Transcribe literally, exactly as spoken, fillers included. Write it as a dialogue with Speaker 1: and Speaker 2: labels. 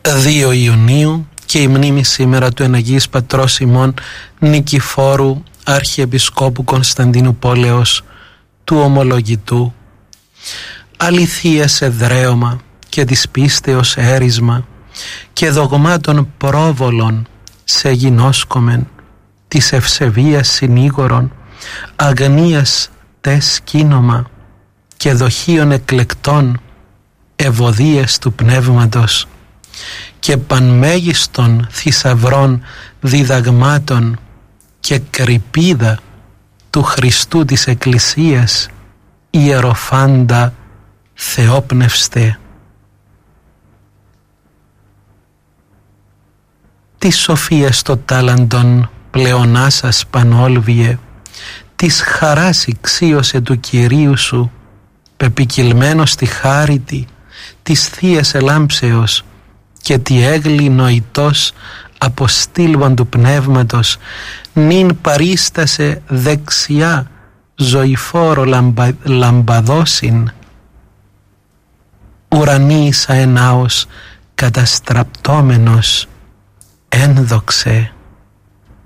Speaker 1: δύο Ιουνίου και η μνήμη σήμερα του εν Αγίης Πατρός ημών Νικηφόρου Αρχιεπισκόπου Κωνσταντίνου Πόλεως του Ομολογητού, αληθείας εδραίωμα και της πίστεως έρισμα και δογμάτων πρόβολων σε γινώσκομεν, της ευσεβίας συνήγορων, αγνίας τες κίνομα και δοχείων εκλεκτών, ευωδίες του πνεύματος και πανμέγιστον θησαυρών διδαγμάτων και κρυπίδα του Χριστού της Εκκλησίας, ιεροφάντα Θεόπνευστε. Τη σοφία στο τάλαντον πλεονάσας πανόλβιε, της χαράς ηξίωσε του Κυρίου σου, πεπικυλμένο στη χάριτη της Θείας Ελάμψεως και τη έγλη νοητός αποστήλβων του Πνεύματος, νυν παρίστασε δεξιά ζωηφόρο λαμπα, λαμπαδόσιν, ουρανίσα ενάος καταστραπτόμενος ένδοξε.